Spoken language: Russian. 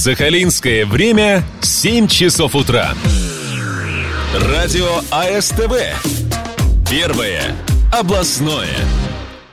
Сахалинское время 7 часов утра. Радио АСТВ. Первое областное.